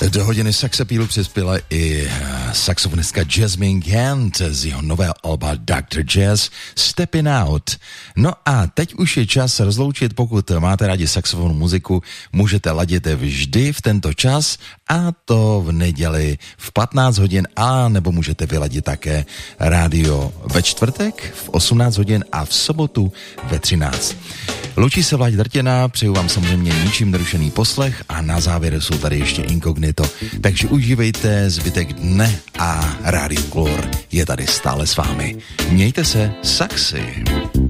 Do hodiny saxapílu přispěla i saxofonistka Jasmine Gant z jeho nového alba Dr. Jazz Stepping Out. No a teď už je čas se rozloučit. Pokud máte rádi saxofonní muziku, můžete ladit vždy v tento čas, a to v neděli v 15 hodin, a nebo můžete vyladit také rádio ve čtvrtek v 18 hodin a v sobotu ve 13. Loučí se Vlaď Drtěna, přeju vám samozřejmě ničím nerušený poslech a na závěr jsou tady ještě Inkognito. Takže užívejte zbytek dne a Rádio Glor je tady stále s vámi. Mějte se, saxy.